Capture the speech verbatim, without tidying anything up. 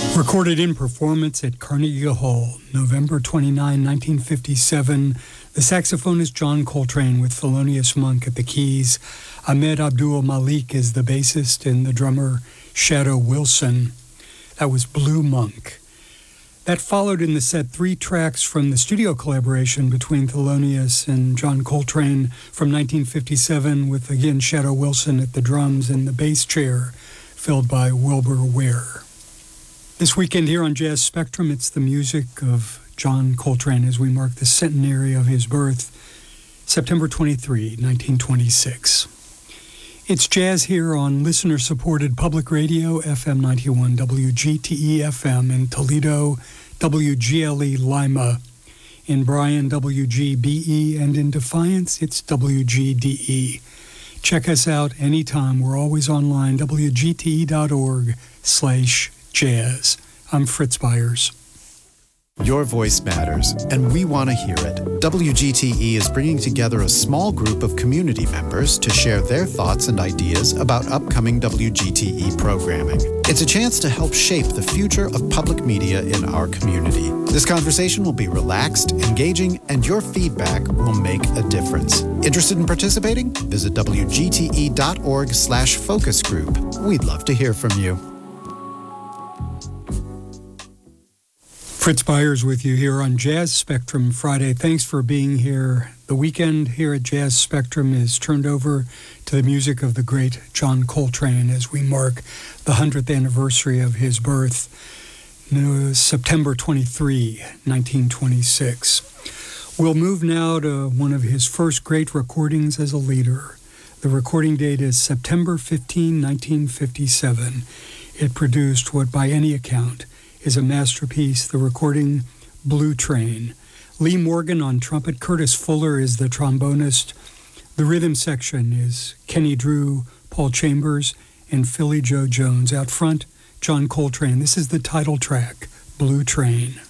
Recorded in performance at Carnegie Hall, November twenty-ninth, nineteen fifty-seven, the saxophonist John Coltrane with Thelonious Monk at the keys. Ahmed Abdul Malik is the bassist and the drummer Shadow Wilson. That was Blue Monk. That followed in the set three tracks from the studio collaboration between Thelonious and John Coltrane from nineteen fifty-seven with, again, Shadow Wilson at the drums and the bass chair filled by Wilbur Ware. This weekend here on Jazz Spectrum, it's the music of John Coltrane as we mark the centenary of his birth, September twenty-third, nineteen twenty-six. It's jazz here on listener-supported public radio, F M ninety-one W G T E F M in Toledo, W G L E Lima, in Bryan, W G B E, and in Defiance, it's W G D E. Check us out anytime. We're always online, W G T E dot org slash jazz. I'm Fritz Byers. Your voice matters, and we want to hear it. W G T E is bringing together a small group of community members to share their thoughts and ideas about upcoming W G T E programming. It's a chance to help shape the future of public media in our community. This conversation will be relaxed, engaging, and your feedback will make a difference. Interested in participating? Visit W G T E dot org slash focus group. We'd love to hear from you. Fritz Byers with you here on Jazz Spectrum Friday. Thanks for being here. The weekend here at Jazz Spectrum is turned over to the music of the great John Coltrane as we mark the one hundredth anniversary of his birth, September twenty-third, nineteen twenty-six. We'll move now to one of his first great recordings as a leader. The recording date is September fifteenth, nineteen fifty-seven. It produced what, by any account, is a masterpiece, the recording Blue Train. Lee Morgan on trumpet, Curtis Fuller is the trombonist. The rhythm section is Kenny Drew, Paul Chambers, and Philly Joe Jones. Out front, John Coltrane. This is the title track, Blue Train.